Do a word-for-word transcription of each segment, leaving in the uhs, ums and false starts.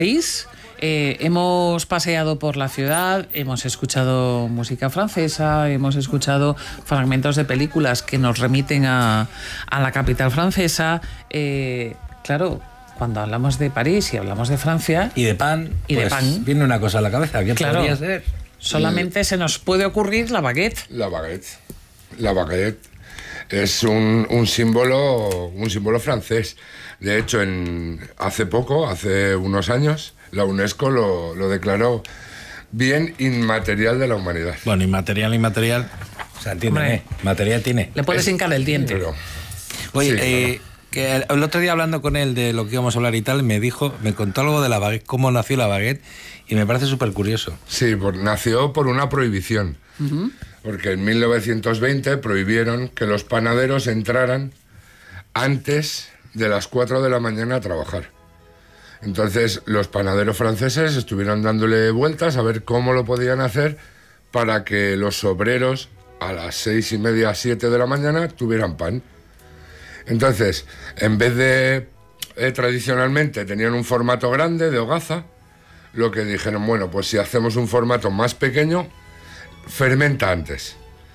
país. Eh, hemos paseado por la ciudad, hemos escuchado música francesa, hemos escuchado fragmentos de películas que nos remiten a, a la capital francesa. Eh, claro, cuando hablamos de París y hablamos de Francia... Y de pan, y pues de pan, viene una cosa a la cabeza. ¿Qué claro, podría ser? Solamente el, se nos puede ocurrir la baguette. La baguette. La baguette es un, un símbolo, un símbolo francés. De hecho, en, hace poco, hace unos años, la UNESCO lo, lo declaró bien inmaterial de la humanidad. Bueno, inmaterial, inmaterial, o sea, tiene, eh, material tiene. Le puedes hincar el diente. Pero, Oye, sí, eh, claro. que el otro día hablando con él de lo que íbamos a hablar y tal, me dijo, me contó algo de la baguette, cómo nació la baguette, y me parece súper curioso. Sí, por, nació por una prohibición. Uh-huh. Porque en mil novecientos veinte prohibieron que los panaderos entraran antes de las cuatro de la mañana a trabajar. Entonces los panaderos franceses estuvieron dándole vueltas a ver cómo lo podían hacer para que los obreros a las seis y media, siete de la mañana tuvieran pan. Entonces, en vez de eh, tradicionalmente tenían un formato grande de hogaza, lo que dijeron, bueno, pues si hacemos un formato más pequeño, fermenta antes.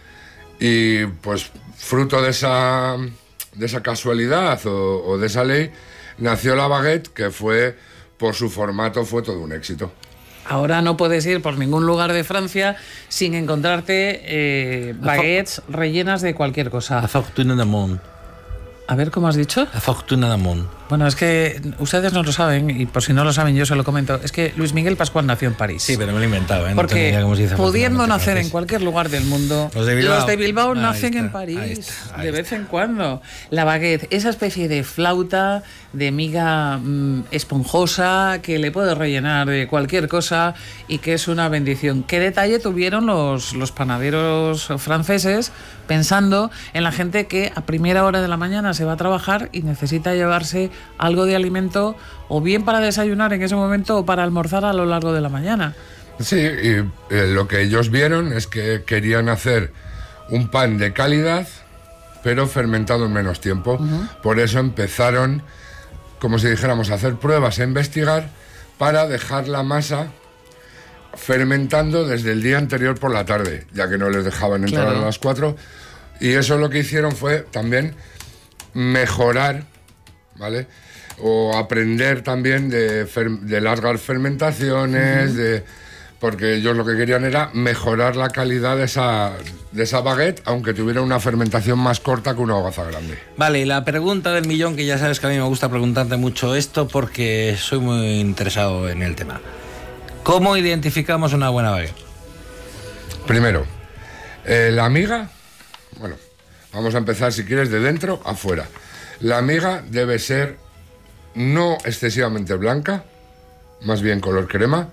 Y pues fruto de esa, de esa casualidad o, o de esa ley, nació la baguette, que fue, por su formato, fue todo un éxito. Ahora no puedes ir por ningún lugar de Francia sin encontrarte eh, baguettes rellenas de cualquier cosa. La fortune du monde. A ver, ¿cómo has dicho? La fortune du monde. Bueno, es que ustedes no lo saben, y por si no lo saben yo se lo comento, es que Luis Miguel Pascual nació en París. Sí, pero me lo he inventado, ¿eh? No Porque tengo idea cómo se dice pudiendo nacer francés. En cualquier lugar del mundo, los de Bilbao, los de Bilbao ahí nacen está, en París, ahí está, ahí de vez está. en cuando. La baguette, esa especie de flauta, de miga mmm, esponjosa, que le puede rellenar de cualquier cosa y que es una bendición. ¿Qué detalle tuvieron los, los panaderos franceses pensando en la gente que a primera hora de la mañana se va a trabajar y necesita llevarse algo de alimento o bien para desayunar en ese momento o para almorzar a lo largo de la mañana? Sí, y eh, lo que ellos vieron es que querían hacer un pan de calidad, pero fermentado en menos tiempo. Uh-huh. Por eso empezaron, como si dijéramos, a hacer pruebas, a investigar, para dejar la masa fermentando desde el día anterior por la tarde, ya que no les dejaban entrar claro. a las cuatro. Y eso lo que hicieron fue también mejorar, ¿vale?, o aprender también de, fer- de largas fermentaciones, uh-huh. de, porque ellos lo que querían era mejorar la calidad de esa, de esa baguette, aunque tuviera una fermentación más corta que una hogaza grande. Vale, y la pregunta del millón, que ya sabes que a mí me gusta preguntarte mucho esto porque soy muy interesado en el tema. ¿Cómo identificamos una buena baguette? Primero, eh, la miga, bueno, vamos a empezar si quieres de dentro a fuera. La miga debe ser no excesivamente blanca, más bien color crema.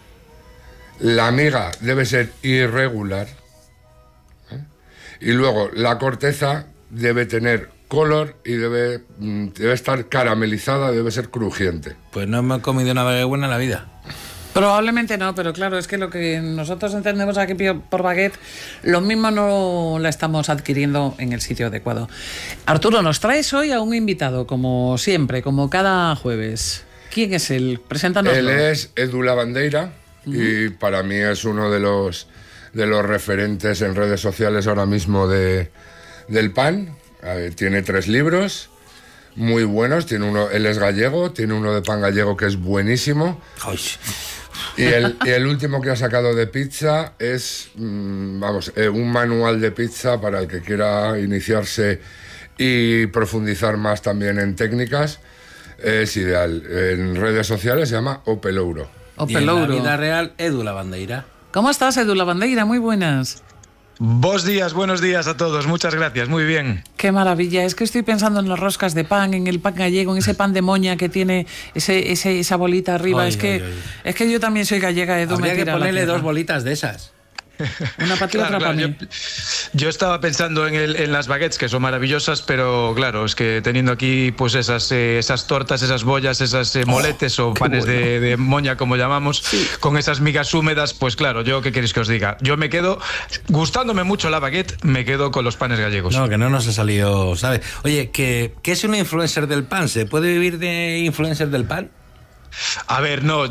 La miga debe ser irregular, ¿eh? Y luego la corteza debe tener color y debe, debe estar caramelizada, debe ser crujiente. Pues no me he comido una baguette buena en la vida. Probablemente no, pero claro, es que lo que nosotros entendemos aquí por baguette, lo mismo no la estamos adquiriendo en el sitio adecuado. Arturo, nos traes hoy a un invitado, como siempre, como cada jueves. ¿Quién es él? Preséntanos. Él es Edu Lavandeira, uh-huh. y para mí es uno de los, de los referentes en redes sociales ahora mismo de, del pan. Eh, tiene tres libros muy buenos. Tiene uno, él es gallego, tiene uno de pan gallego que es buenísimo. Ay. Y el, y el último que ha sacado de pizza es, mmm, vamos, eh, un manual de pizza para el que quiera iniciarse y profundizar más también en técnicas. Es ideal. En redes sociales se llama Opelouro. Opelouro. Y en la vida real, Edu Lavandeira. ¿Cómo estás, Edu Lavandeira? Muy buenas. Buenos días, buenos días a todos. Muchas gracias, muy bien. Qué maravilla. Es que estoy pensando en las roscas de pan, en el pan gallego, en ese pan de moña que tiene ese, ese, esa bolita arriba. Ay, es, que, ay, ay. es que yo también soy gallega, Edu. Habría me que tira ponerle dos bolitas de esas. Una para ti, claro, otra claro, para mí. Yo, yo estaba pensando en, el, en las baguettes, que son maravillosas, pero claro, es que teniendo aquí pues esas, eh, esas tortas, esas bollas, esas eh, moletes oh, o panes bueno. de, de moña, como llamamos, sí. con esas migas húmedas, pues claro, yo qué queréis que os diga. Yo me quedo, gustándome mucho la baguette, me quedo con los panes gallegos. No, que no nos ha salido, ¿sabes? Oye, ¿qué, qué es una influencer del pan? ¿Se puede vivir de influencer del pan? A ver, no,